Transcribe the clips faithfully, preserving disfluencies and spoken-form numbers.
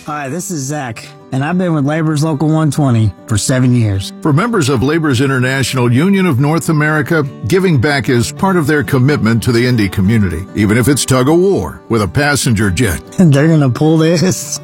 Hi, this is Zach, and I've been with Labor's Local one twenty for seven years. For members of Labor's International Union of North America, giving back is part of their commitment to the Indy community, even if it's tug-of-war with a passenger jet. They're going to pull this.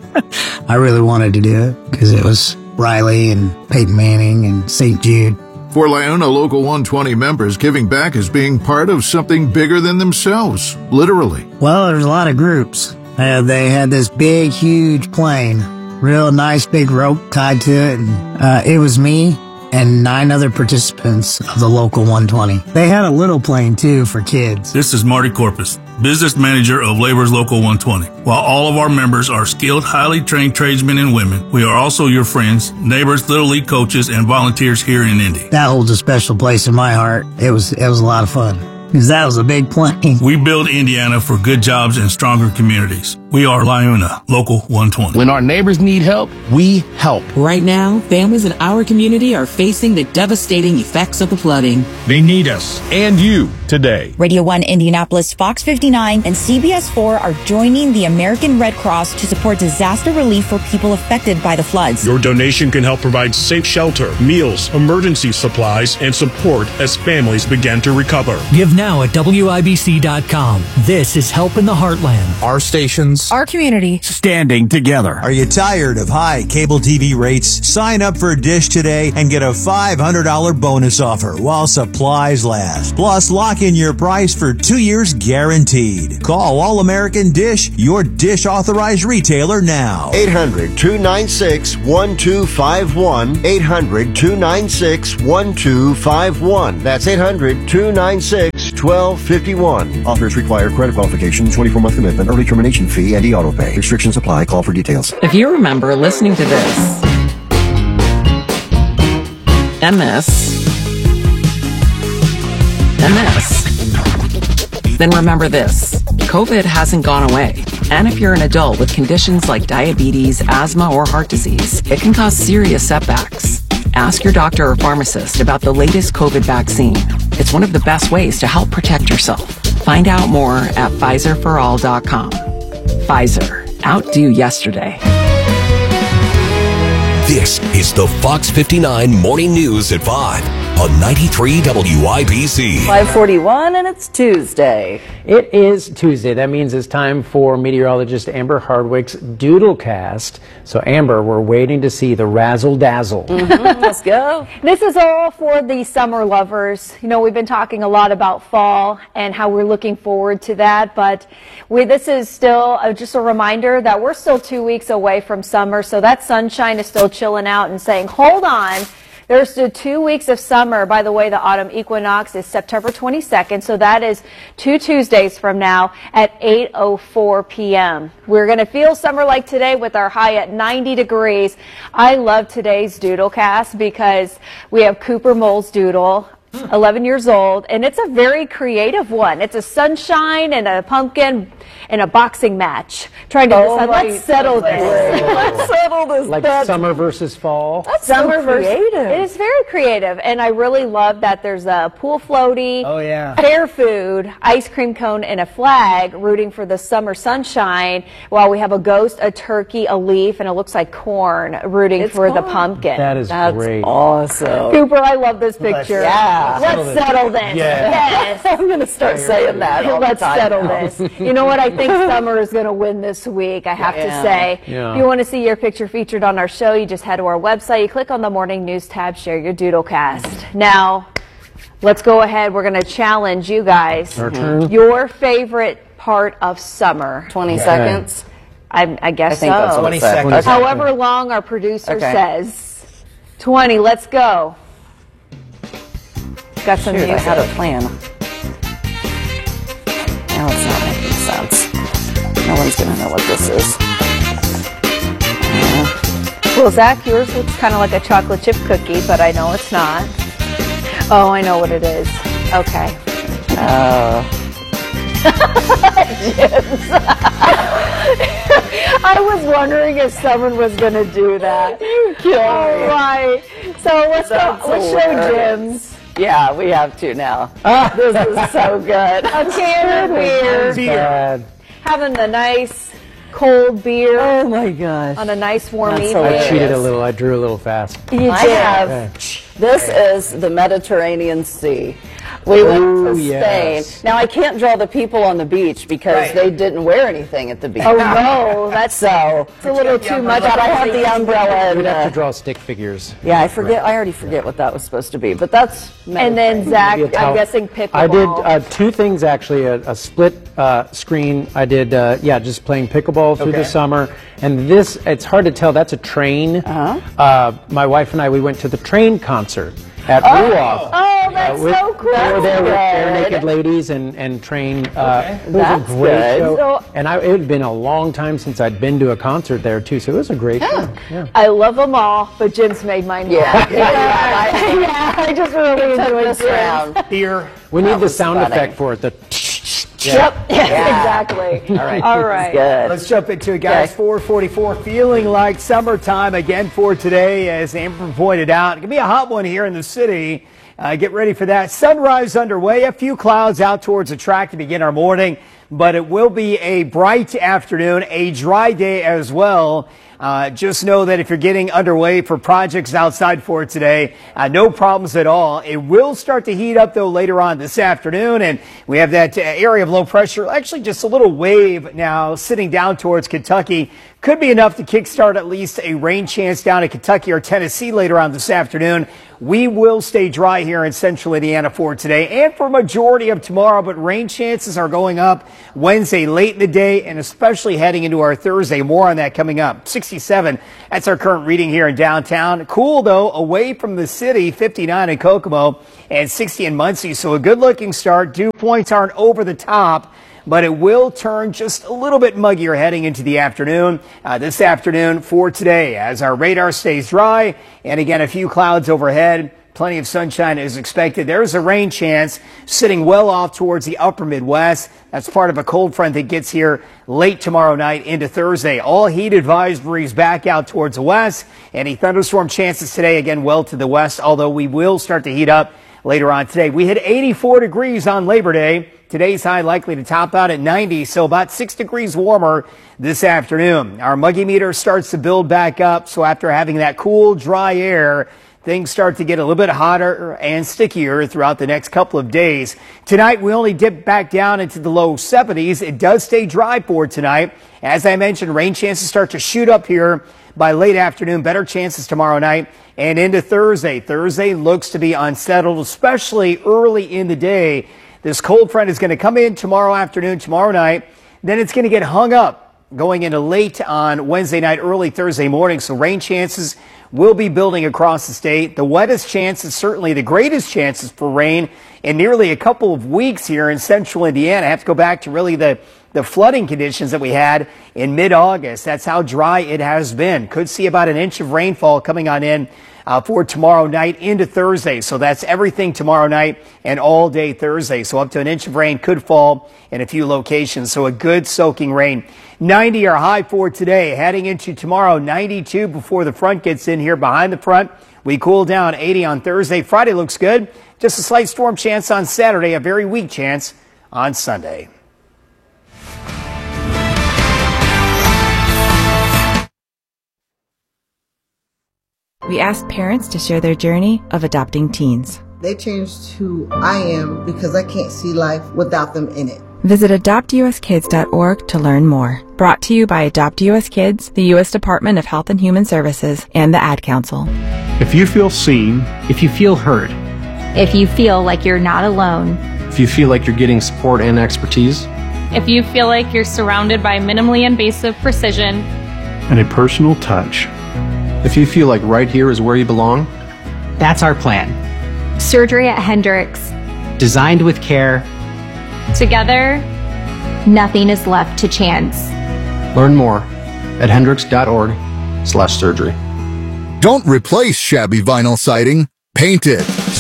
I really wanted to do it because it was Riley and Peyton Manning and Saint Jude. For LiUNA Local one twenty members, giving back is being part of something bigger than themselves, literally. Well, there's a lot of groups. Uh, they had this big, huge plane, real nice big rope tied to it, and uh, it was me and nine other participants of the Local one twenty. They had a little plane, too, for kids. This is Marty Corpus, business manager of Labor's Local one twenty. While all of our members are skilled, highly trained tradesmen and women, we are also your friends, neighbors, Little League coaches, and volunteers here in Indy. That holds a special place in my heart. It was, it was a lot of fun. Because that was a big plane. We build Indiana for good jobs and stronger communities. We are LiUNA Local one twenty. When our neighbors need help, we help. Right now, families in our community are facing the devastating effects of the flooding. They need us and you today. Radio one Indianapolis, Fox fifty-nine, and C B S four are joining the American Red Cross to support disaster relief for people affected by the floods. Your donation can help provide safe shelter, meals, emergency supplies, and support as families begin to recover. Give now at W I B C dot com. This is Help in the Heartland. Our stations, our community, standing together. Are you tired of high cable T V rates? Sign up for Dish today and get a five hundred dollars bonus offer while supplies last. Plus, lock in your price for two years guaranteed. Call All American Dish, your Dish authorized retailer now. eight hundred, two nine six, one two five one. eight hundred, two nine six, one two five one. That's eight hundred, two nine six, one two five one. Offers require credit qualification, twenty-four month commitment, early termination fee, and e-auto pay. Restrictions apply. Call for details. If you remember listening to this, and this, and this, then remember this. COVID hasn't gone away. And if you're an adult with conditions like diabetes, asthma, or heart disease, it can cause serious setbacks. Ask your doctor or pharmacist about the latest COVID vaccine. It's one of the best ways to help protect yourself. Find out more at Pfizer for all dot com. Pfizer. Outdo yesterday. This is the Fox fifty-nine Morning News at five on ninety-three W I B C. five forty-one, and it's Tuesday. It is Tuesday. That means it's time for meteorologist Amber Hardwick's Doodlecast. So, Amber, we're waiting to see the razzle dazzle. Mm-hmm. Let's go. This is all for the summer lovers. You know, we've been talking a lot about fall and how we're looking forward to that, but we, this is still uh, just a reminder that we're still two weeks away from summer, so that sunshine is still chilling out and saying, hold on. There's still two weeks of summer. By the way, the autumn equinox is September twenty-second, so that is two Tuesdays from now at eight oh four p m We're going to feel summer like today with our high at ninety degrees. I love today's Doodlecast because we have Cooper Mole's doodle, eleven years old, and it's a very creative one. It's a sunshine and a pumpkin and a boxing match. Trying to oh decide, let's settle this. Let's settle this. Like That's, summer versus fall. That's summer so creative. Versus, it is very creative, and I really love that there's a pool floaty, Oh, yeah. fair food, ice cream cone, and a flag rooting for the summer sunshine, while we have a ghost, a turkey, a leaf, and it looks like corn rooting it's for corn. the pumpkin. That is That's great. awesome. Cooper, I love this picture. Yeah. Let's settle this. Yeah. Yes. I'm going to start saying that all Let's the time settle now. this. You know what? I think summer is going to win this week, I have Yeah. to say. Yeah. If you want to see your picture featured on our show, you just head to our website, you click on the Morning News tab, share your Doodlecast. Now, let's go ahead. We're going to challenge you guys. Our turn. Your favorite part of summer. twenty Okay. seconds. I, I guess I think so. that's what twenty it said. seconds. Okay. However long our producer Okay. says. twenty, let's go. Got some Shoot, I music. had a plan. Now it's not making sense. No one's going to know what this is. Uh, Well, Zach, yours looks kind of like a chocolate chip cookie, but I know it's not. Oh, I know what it is. Okay. uh, I was wondering if someone was going to do that. You killed All me. right. So let's go. That's Let's show hilarious. Jim's. Yeah, we have to now. This is so good. A can of beer. Bad. Having the nice cold beer. Oh my gosh. On a nice warm That's evening. hilarious. I cheated a little. I drew a little fast. You I did. have. Okay. This is the Mediterranean Sea. We went Ooh, to Spain. yes. Now I can't draw the people on the beach because Right. they didn't wear anything at the beach. Oh no, that's so it's a little too much. But I have the umbrella and We'd have uh, to draw stick figures. yeah, I forget. I already forget what that was supposed to be, but that's And then Zach, Maybe a I'm towel. guessing pickleball. I did uh, two things actually. A, a split uh, screen. I did, uh, yeah, just playing pickleball through Okay. the summer. And this, it's hard to tell. That's a train. Uh-huh. Uh, my wife and I, we went to the train concert at Oh. Ruoff. Oh, that's with- so cool. We were there with bare good. naked ladies and, and train. Uh, It was That's a great good. show. So- and I, it had been a long time since I'd been to a concert there too, so it was a great show. Yeah. I love them all, but Jim's made mine. Yeah. yeah, I, yeah, I just really enjoyed this Jim's. round. Here. We need the was sound funny. effect for it. The Yep, exactly. All right. All right. Good. Let's jump into it, guys. Okay. four forty-four, feeling like summertime again for today, as Amber pointed out. It can be a hot one here in the city. Uh, get ready for that. Sunrise underway. A few clouds out towards the track to begin our morning, but it will be a bright afternoon, a dry day as well. Uh, just know that if you're getting underway for projects outside for today, uh, no problems at all. It will start to heat up, though, later on this afternoon, and we have that uh, area of low pressure, actually just a little wave now sitting down towards Kentucky. Could be enough to kickstart at least a rain chance down in Kentucky or Tennessee later on this afternoon. We will stay dry here in central Indiana for today and for majority of tomorrow, but rain chances are going up Wednesday late in the day and especially heading into our Thursday. More on that coming up. sixty-seven, that's our current reading here in downtown. Cool, though, away from the city, fifty-nine in Kokomo and sixty in Muncie. So a good-looking start. Dew points aren't over the top, but it will turn just a little bit muggier heading into the afternoon. Uh, this afternoon for today, as our radar stays dry, and again, a few clouds overhead. Plenty of sunshine is expected. There's a rain chance sitting well off towards the upper Midwest. That's part of a cold front that gets here late tomorrow night into Thursday. All heat advisories back out towards the west. Any thunderstorm chances today, again, well to the west, although we will start to heat up later on today. We hit eighty-four degrees on Labor Day. Today's high likely to top out at ninety, so about six degrees warmer this afternoon. Our muggy meter starts to build back up, so after having that cool, dry air, things start to get a little bit hotter and stickier throughout the next couple of days. Tonight, we only dip back down into the low seventies. It does stay dry for tonight. As I mentioned, rain chances start to shoot up here by late afternoon. Better chances tomorrow night and into Thursday. Thursday looks to be unsettled, especially early in the day. This cold front is going to come in tomorrow afternoon, tomorrow night. Then it's going to get hung up going into late on Wednesday night, early Thursday morning. So rain chances will be building across the state. The wettest chances, certainly the greatest chances for rain in nearly a couple of weeks here in central Indiana. I have to go back to really the, the flooding conditions that we had in mid-August. That's how dry it has been. Could see about an inch of rainfall coming on in Uh, for tomorrow night into Thursday. So that's everything tomorrow night and all day Thursday. So up to an inch of rain could fall in a few locations. So a good soaking rain. ninety our high for today. Heading into tomorrow, ninety-two before the front gets in here behind the front. We cool down eighty on Thursday. Friday looks good. Just a slight storm chance on Saturday. A very weak chance on Sunday. We asked parents to share their journey of adopting teens. They changed who I am because I can't see life without them in it. Visit adopt u s kids dot org to learn more. Brought to you by Adopt U S Kids, the U S Department of Health and Human Services, and the Ad Council. If you feel seen, if you feel heard, if you feel like you're not alone, if you feel like you're getting support and expertise, if you feel like you're surrounded by minimally invasive precision and a personal touch, if you feel like right here is where you belong, that's our plan. Surgery at Hendricks. Designed with care. Together, nothing is left to chance. Learn more at hendricks dot org slash surgery. Don't replace shabby vinyl siding. Paint it.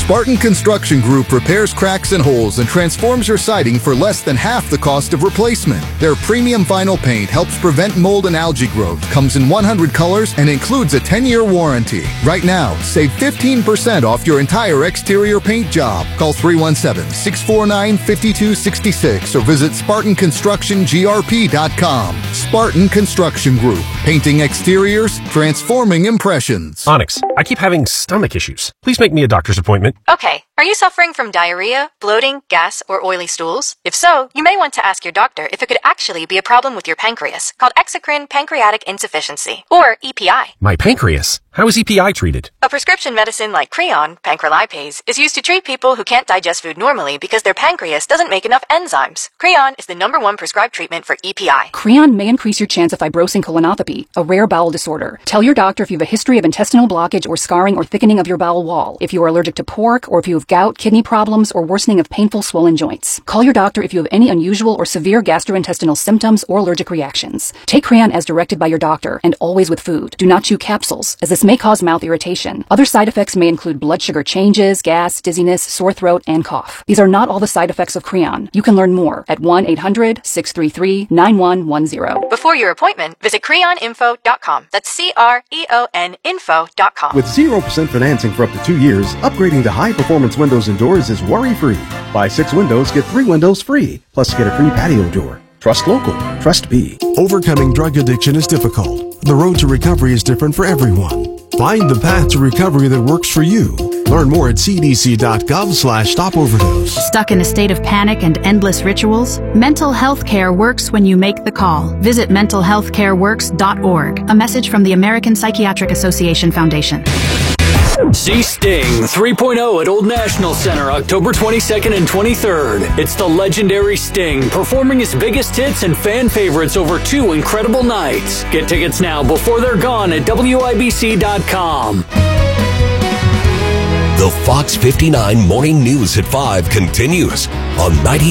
Spartan Construction Group repairs cracks and holes and transforms your siding for less than half the cost of replacement. Their premium vinyl paint helps prevent mold and algae growth, comes in one hundred colors, and includes a ten-year warranty. Right now, save fifteen percent off your entire exterior paint job. Call three one seven, six four nine, five two six six or visit Spartan Construction G R P dot com. Spartan Construction Group. Painting exteriors, transforming impressions. Onyx, I keep having stomach issues. Please make me a doctor's appointment. Okay. Are you suffering from diarrhea, bloating, gas, or oily stools? If so, you may want to ask your doctor if it could actually be a problem with your pancreas, called exocrine pancreatic insufficiency, or E P I. My pancreas? How is E P I treated? A prescription medicine like Creon, pancrelipase, is used to treat people who can't digest food normally because their pancreas doesn't make enough enzymes. Creon is the number one prescribed treatment for E P I. Creon may increase your chance of fibrosing colonopathy, a rare bowel disorder. Tell your doctor if you have a history of intestinal blockage or scarring or thickening of your bowel wall, if you are allergic to pork, or if you have gout, kidney problems, or worsening of painful swollen joints. Call your doctor if you have any unusual or severe gastrointestinal symptoms or allergic reactions. Take Creon as directed by your doctor, and always with food. Do not chew capsules, as this may cause mouth irritation. Other side effects may include blood sugar changes, gas, dizziness, sore throat, and cough. These are not all the side effects of Creon. You can learn more at one eight hundred, six three three, nine one one zero. Before your appointment, visit creon info dot com. That's C R E O N info dot com. With zero percent financing for up to two years, upgrading to high-performance windows and doors is worry-free. Buy six windows, get three windows free. Plus, get a free patio door. Trust local. Trust B. Overcoming drug addiction is difficult. The road to recovery is different for everyone. Find the path to recovery that works for you. Learn more at c d c dot gov slash stop overdose. Stuck in a state of panic and endless rituals? Mental health care works when you make the call. Visit mental health care works dot org. A message from the American Psychiatric Association Foundation. See Sting three point oh at Old National Center October twenty-second and twenty-third. It's the legendary Sting performing his biggest hits and fan favorites over two incredible nights. Get tickets now before they're gone at W I B C dot com. The Fox fifty-nine Morning News at five continues on ninety.